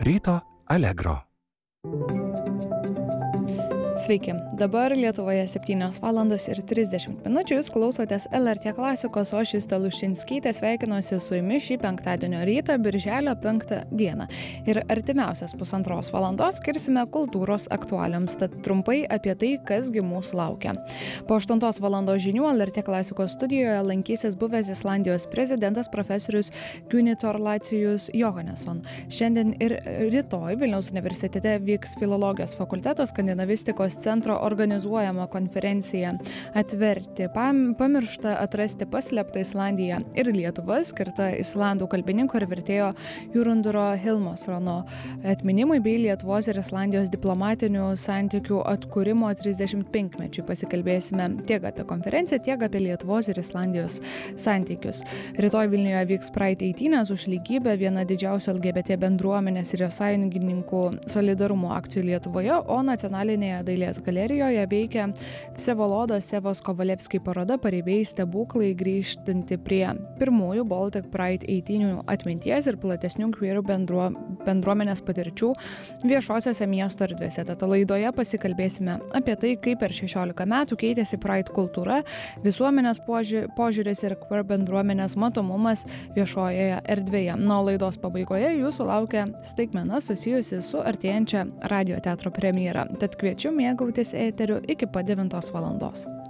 Ryto Allegro. Sveiki, dabar Lietuvoje 7:30 Jūs klausotės LRT klasikos, o aš Justė Luščinskytė sveikinuosi su jumis šį penktadienio rytą, birželio 5 dieną. Ir artimiausias 1,5 valandos skirsime kultūros aktualiams, tad trumpai apie tai, kasgi mūsų laukia. Po 8 valandos žinių LRT klasikos studijoje lankysis buvęs Islandijos prezidentas profesorius Gunnar Jóhannesson. Šiandien ir rytoj Vilniaus universitete vyks filologijos fakulteto skandinavistikos centro organizuojama konferencija Atverti pamirštą atrasti paslėptą Islandiją ir Lietuva, skirta islandų kalbininko ir vertėjo Jurunduro Hilmosrono atminimui bei Lietuvos ir Islandijos diplomatinių santykių atkūrimo 35-mečiui. Pasikalbėsime tiek apie konferenciją, tiek apie Lietuvos ir Islandijos santykius. Rytoj Vilniuje vyks Pride eitynės už lygybę, viena didžiausių LGBT bendruomenės ir jos sąjungininkų solidarumo akcijų Lietuvoje, o nacionalinėje dailės galerijoje veikia Vsevolodo Sevos Kovalevskiai paroda Pareibiai stebuklai, grįžtanti prie pirmųjų Baltic Pride eitynių atminties ir platesnių queer bendruomenės patirčių viešosiose miesto erdvėse. Tad laidoje pasikalbėsime apie tai, kaip per 16 metų keitėsi Pride kultūra, visuomenės požiūris ir queer bendruomenės matomumas viešojoje erdvėje. Nuo laidos pabaigoje jūsų laukia staigmena susijusi su artėjančia radio teatro premjera. Tad kviečiu mėgautis eteriu iki pat 9 valandos.